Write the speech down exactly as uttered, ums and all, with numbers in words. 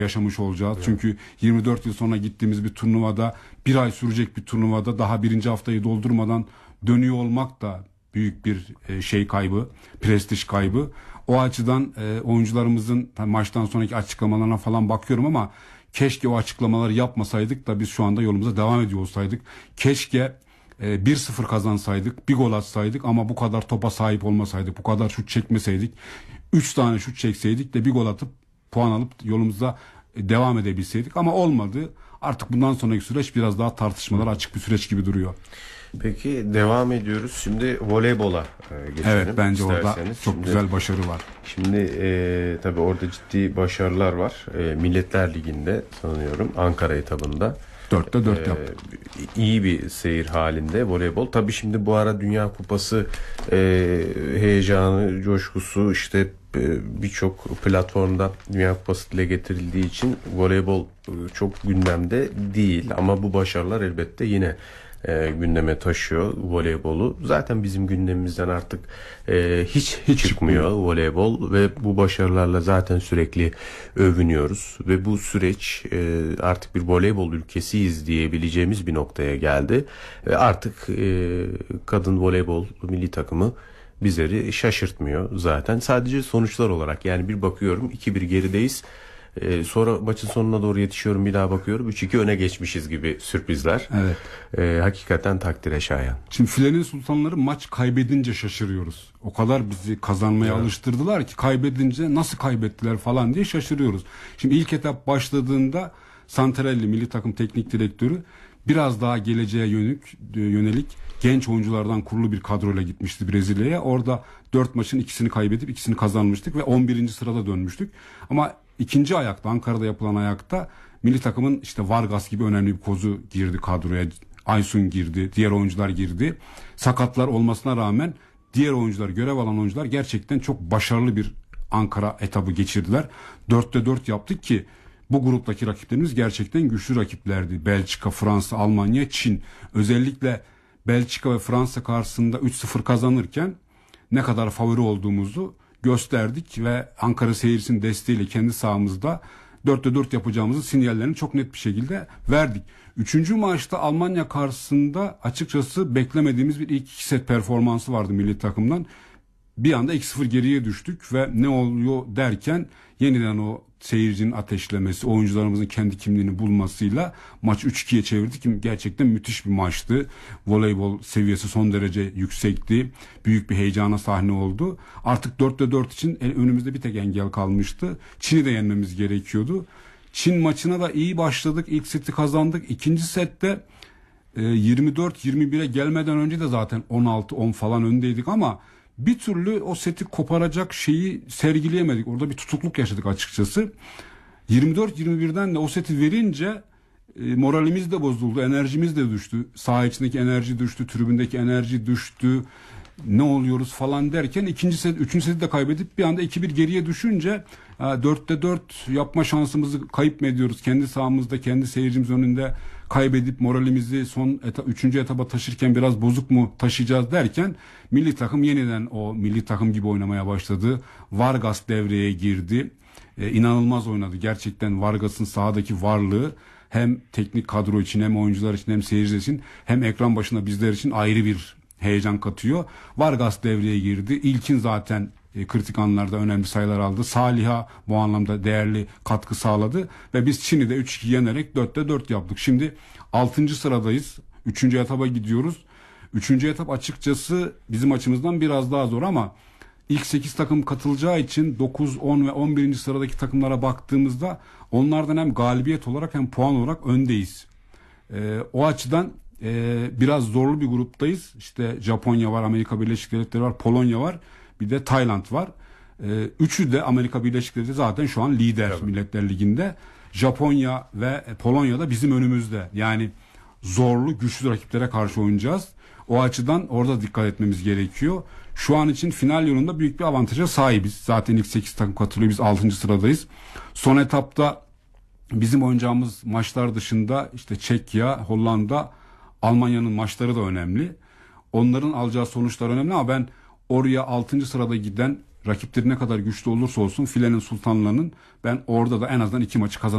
yaşamış olacağız. Evet. Çünkü yirmi dört yıl sonra gittiğimiz bir turnuvada, bir ay sürecek bir turnuvada daha birinci haftayı doldurmadan dönüyor olmak da büyük bir e, şey kaybı, prestij kaybı. O açıdan e, oyuncularımızın maçtan sonraki açıklamalarına falan bakıyorum ama keşke o açıklamaları yapmasaydık da biz şu anda yolumuza devam ediyor olsaydık. Keşke e, bir sıfır kazansaydık, bir gol atsaydık ama bu kadar topa sahip olmasaydık, bu kadar şut çekmeseydik, üç tane şut çekseydik de bir gol atıp puan alıp yolumuza devam edebilseydik ama olmadı. Artık bundan sonraki süreç biraz daha tartışmalar açık bir süreç gibi duruyor. Peki devam ediyoruz. Şimdi voleybola e, geçelim. Evet, bence orada çok şimdi, güzel başarı var. Şimdi e, tabii orada ciddi başarılar var. E, Milletler Ligi'nde sanıyorum Ankara etabında. Dörtte dört yaptı. Ee, iyi bir seyir halinde voleybol. Tabii şimdi bu ara Dünya Kupası e, heyecanı, coşkusu işte e, birçok platformda Dünya Kupası dile getirildiği için voleybol e, çok gündemde değil. Ama bu başarılar elbette yine e, gündeme taşıyor voleybolu. Zaten bizim gündemimizden artık e, hiç hiç çıkmıyor voleybol ve bu başarılarla zaten sürekli övünüyoruz ve bu süreç e, artık bir voleybol ülkesiyiz diyebileceğimiz bir noktaya geldi ve artık e, kadın voleybol milli takımı bizleri şaşırtmıyor zaten. Sadece sonuçlar olarak, yani bir bakıyorum iki bir gerideyiz. Ee, sonra maçın sonuna doğru yetişiyorum, bir daha bakıyorum üç iki öne geçmişiz gibi sürprizler. Evet. Ee, hakikaten takdire şayan. Şimdi filenin sultanları maç kaybedince şaşırıyoruz. O kadar bizi kazanmaya Evet. alıştırdılar ki kaybedince nasıl kaybettiler falan diye şaşırıyoruz. Şimdi ilk etap başladığında Santarelli milli takım teknik direktörü biraz daha geleceğe yönelik, yönelik genç oyunculardan kurulu bir kadroyla gitmişti Brezilya'ya. Orada dört maçın ikisini kaybedip ikisini kazanmıştık ve on birinci sırada dönmüştük. Ama ikinci ayakta, Ankara'da yapılan ayakta milli takımın işte Vargas gibi önemli bir kozu girdi kadroya. Aysun girdi, diğer oyuncular girdi. Sakatlar olmasına rağmen diğer oyuncular, görev alan oyuncular gerçekten çok başarılı bir Ankara etabı geçirdiler. Dörtte dört yaptık ki bu gruptaki rakiplerimiz gerçekten güçlü rakiplerdi. Belçika, Fransa, Almanya, Çin. Özellikle Belçika ve Fransa karşısında üç sıfır kazanırken ne kadar favori olduğumuzu gösterdik ve Ankara seyircisinin desteğiyle kendi sahamızda dörtte dört yapacağımızı sinyallerini çok net bir şekilde verdik. Üçüncü maçta Almanya karşısında açıkçası beklemediğimiz bir ilk iki set performansı vardı milli takımdan. Bir anda iki sıfır geriye düştük ve ne oluyor derken yeniden o seyircinin ateşlemesi, oyuncularımızın kendi kimliğini bulmasıyla maç üç ikiye çevirdik ki gerçekten müthiş bir maçtı. Voleybol seviyesi son derece yüksekti. Büyük bir heyecana sahne oldu. Artık dörtte dört için önümüzde bir tek engel kalmıştı. Çin'i de yenmemiz gerekiyordu. Çin maçına da iyi başladık. İlk seti kazandık. İkinci sette yirmi dört yirmi bire gelmeden önce de zaten on altı on falan öndeydik ama bir türlü o seti koparacak şeyi sergileyemedik. Orada bir tutukluk yaşadık açıkçası. yirmi dört yirmi birden de o seti verince e, moralimiz de bozuldu, enerjimiz de düştü. Saha içindeki enerji düştü, tribündeki enerji düştü. Ne oluyoruz falan derken ikinci set, üçüncü seti de kaybedip bir anda iki bir geriye düşünce dörtte dört yapma şansımızı kayıp mı ediyoruz? Kendi sahamızda, kendi seyircimiz önünde kaybedip moralimizi son eta, üçüncü etaba taşırken biraz bozuk mu taşıyacağız derken milli takım yeniden o milli takım gibi oynamaya başladı. Vargas devreye girdi. Ee, inanılmaz oynadı. Gerçekten Vargas'ın sahadaki varlığı hem teknik kadro için hem oyuncular için hem seyirciler için hem ekran başında bizler için ayrı bir heyecan katıyor. Vargas devreye girdi. İlkin zaten e, kritik anlarda önemli sayılar aldı. Saliha bu anlamda değerli katkı sağladı ve biz Çin'i de üç iki yenerek dörtte dört yaptık. Şimdi altıncı sıradayız. üçüncü etaba gidiyoruz. üçüncü etap açıkçası bizim açımızdan biraz daha zor ama ilk sekiz takım katılacağı için dokuz, on ve on birinci sıradaki takımlara baktığımızda onlardan hem galibiyet olarak hem puan olarak öndeyiz. E, o açıdan Ee, biraz zorlu bir gruptayız. İşte Japonya var, Amerika Birleşik Devletleri var, Polonya var, bir de Tayland var. Ee, üçü de Amerika Birleşik Devletleri zaten şu an lider evet. Milletler Ligi'nde. Japonya ve Polonya da bizim önümüzde. Yani zorlu, güçlü rakiplere karşı oynayacağız. O açıdan orada dikkat etmemiz gerekiyor. Şu an için final yolunda büyük bir avantaja sahibiz. Zaten ilk sekiz takım katılıyor. Biz altıncı sıradayız. Son etapta bizim oynayacağımız maçlar dışında işte Çekya, Hollanda, Almanya'nın maçları da önemli. Onların alacağı sonuçlar önemli ama ben oraya altıncı sırada giden rakipleri ne kadar güçlü olursa olsun filenin sultanlarının ben orada da en azından iki maçı kazan